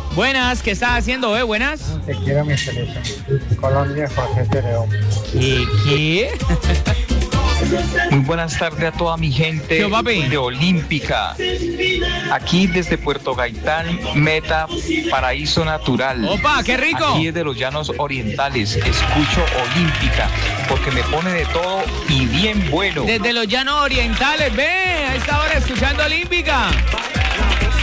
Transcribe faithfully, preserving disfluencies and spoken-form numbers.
Buenas, ¿qué estás haciendo, eh? Buenas. Te quiero mi selección. Colombia, Jorge Tereo. ¿Qué? ¿Qué? Muy buenas tardes a toda mi gente Yo, papi. de Olímpica. Aquí desde Puerto Gaitán, Meta, Paraíso Natural. ¡Opa, qué rico! Aquí desde los Llanos Orientales. Escucho Olímpica porque me pone de todo y bien bueno. Desde los Llanos Orientales, ve, a esta hora escuchando Olímpica.